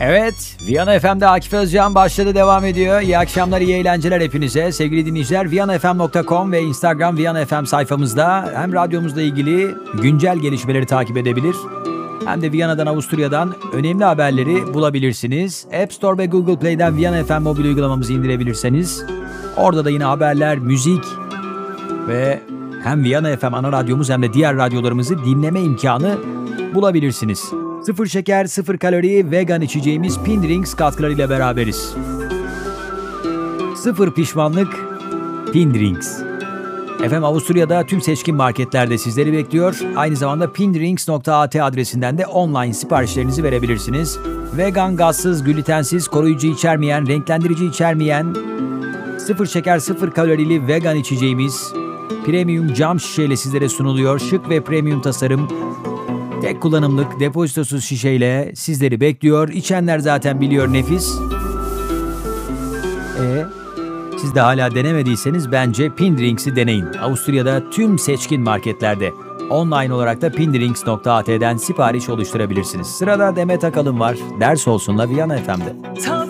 Evet, Viyana FM'de Akif Özcan başladı, devam ediyor. İyi akşamlar, iyi eğlenceler hepinize. Sevgili dinleyiciler, viyanafm.com ve Instagram Viyana FM sayfamızda hem radyomuzla ilgili güncel gelişmeleri takip edebilir, hem de Viyana'dan, Avusturya'dan önemli haberleri bulabilirsiniz. App Store ve Google Play'den Viyana FM mobil uygulamamızı indirebilirseniz, orada da yine haberler, müzik ve hem Viyana FM ana radyomuz hem de diğer radyolarımızı dinleme imkanı bulabilirsiniz. Sıfır şeker, sıfır kalori, vegan içeceğimiz Pindrinks katkılarıyla beraberiz. Sıfır pişmanlık, Pindrinks. Efendim, Avusturya'da tüm seçkin marketlerde sizleri bekliyor. Aynı zamanda pindrinks.at adresinden de online siparişlerinizi verebilirsiniz. Vegan, gazsız, glutensiz, koruyucu içermeyen, renklendirici içermeyen, sıfır şeker, sıfır kalorili vegan içeceğimiz premium cam şişeyle sizlere sunuluyor. Şık ve premium tasarım, tek kullanımlık, depozitosuz şişeyle sizleri bekliyor. İçenler zaten biliyor, nefis. Siz de hala denemediyseniz bence Pindrinks'i deneyin. Avusturya'da tüm seçkin marketlerde. Online olarak da pindrinks.at'den sipariş oluşturabilirsiniz. Sırada Demet Akalın var. Ders olsunla Viyana FM'de.